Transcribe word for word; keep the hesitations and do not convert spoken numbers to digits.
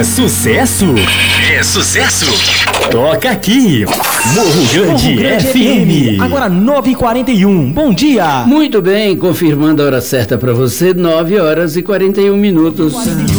É sucesso? É sucesso? Toca aqui, Morro Grande, Morro Grande F M. Agora nove e quarenta e um, bom dia. Muito bem, confirmando a hora certa para você, nove horas e quarenta e um minutos.